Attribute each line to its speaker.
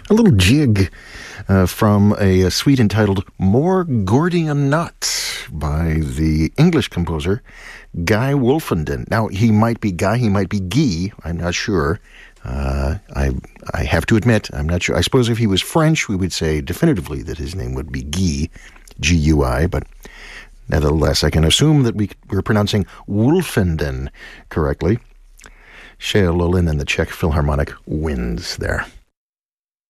Speaker 1: A little jig from a suite entitled More Gordian Knots by the English composer Guy Wolfenden. Now, he might be Guy, he might be Guy, I'm not sure. I have to admit, I'm not sure. I suppose if he was French, we would say definitively that his name would be Guy, G-U-I, but nevertheless, I can assume that we're pronouncing Wolfenden correctly. Shea Lolin and the Czech Philharmonic wins there.